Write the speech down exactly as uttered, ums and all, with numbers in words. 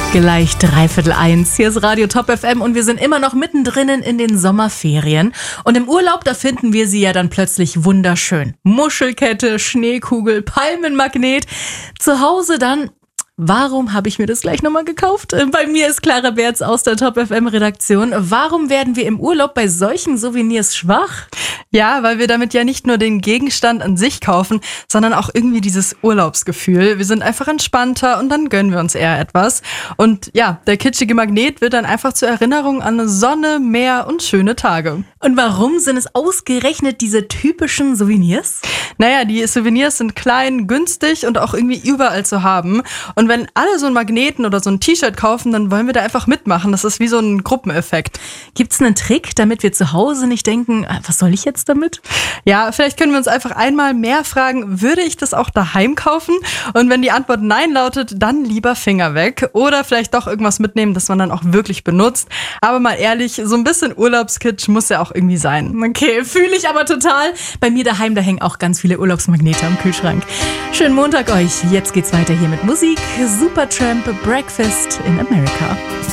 Gleich dreiviertel eins. Hier ist Radio Top F M und wir sind immer noch mittendrin in den Sommerferien. Und im Urlaub, da finden wir sie ja dann plötzlich wunderschön. Muschelkette, Schneekugel, Palmenmagnet. Zu Hause dann... Warum habe ich mir das gleich nochmal gekauft? Bei mir ist Clara Berz aus der Top F M-Redaktion. Warum werden wir im Urlaub bei solchen Souvenirs schwach? Ja, weil wir damit ja nicht nur den Gegenstand an sich kaufen, sondern auch irgendwie dieses Urlaubsgefühl. Wir sind einfach entspannter und dann gönnen wir uns eher etwas. Und ja, der kitschige Magnet wird dann einfach zur Erinnerung an Sonne, Meer und schöne Tage. Und warum sind es ausgerechnet diese typischen Souvenirs? Naja, die Souvenirs sind klein, günstig und auch irgendwie überall zu haben. Und wenn alle so einen Magneten oder so ein T-Shirt kaufen, dann wollen wir da einfach mitmachen. Das ist wie so ein Gruppeneffekt. Gibt's einen Trick, damit wir zu Hause nicht denken, was soll ich jetzt damit? Ja, vielleicht können wir uns einfach einmal mehr fragen, würde ich das auch daheim kaufen? Und wenn die Antwort Nein lautet, dann lieber Finger weg. Oder vielleicht doch irgendwas mitnehmen, das man dann auch wirklich benutzt. Aber mal ehrlich, so ein bisschen Urlaubskitsch muss ja auch irgendwie sein. Okay, fühle ich aber total. Bei mir daheim, da hängen auch ganz viele Urlaubsmagnete am Kühlschrank. Schönen Montag euch. Jetzt geht's weiter hier mit Musik. Supertramp, Breakfast in America.